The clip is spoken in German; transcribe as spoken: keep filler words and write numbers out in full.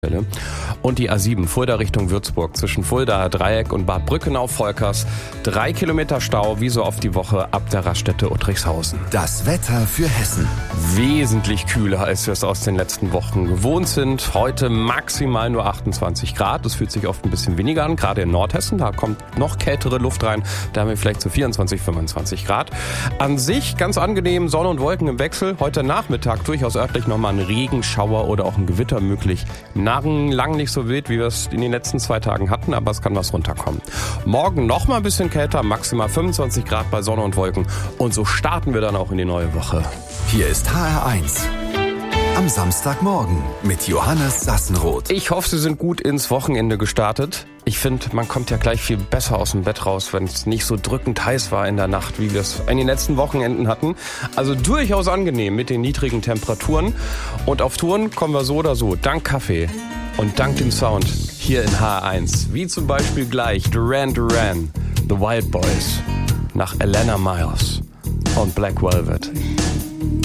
Und die A sieben Fulda Richtung Würzburg zwischen Fuldaer Dreieck und Bad Brückenau-Volkers. Drei Kilometer Stau, wie so oft die Woche, ab der Raststätte Uttrichshausen. Das Wetter für Hessen. Wesentlich kühler, als wir es aus den letzten Wochen gewohnt sind. Heute maximal nur achtundzwanzig Grad. Das fühlt sich oft ein bisschen weniger an, gerade in Nordhessen. Da kommt noch kältere Luft rein. Da haben wir vielleicht so vierundzwanzig, fünfundzwanzig Grad. An sich ganz angenehm, Sonne und Wolken im Wechsel. Heute Nachmittag durchaus örtlich nochmal ein Regenschauer oder auch ein Gewitter möglich. Narren lang nicht so wild, wie wir es in den letzten zwei Tagen hatten, aber es kann was runterkommen. Morgen noch mal ein bisschen kälter, maximal fünfundzwanzig Grad bei Sonne und Wolken. Und so starten wir dann auch in die neue Woche. Hier ist H R eins. Am Samstagmorgen mit Johannes Sassenroth. Ich hoffe, Sie sind gut ins Wochenende gestartet. Ich finde, man kommt ja gleich viel besser aus dem Bett raus, wenn es nicht so drückend heiß war in der Nacht, wie wir es in den letzten Wochenenden hatten. Also durchaus angenehm mit den niedrigen Temperaturen. Und auf Touren kommen wir so oder so, dank Kaffee und dank dem Sound hier in H R eins. Wie zum Beispiel gleich Duran Duran, The Wild Boys, nach Alana Miles und Black Velvet.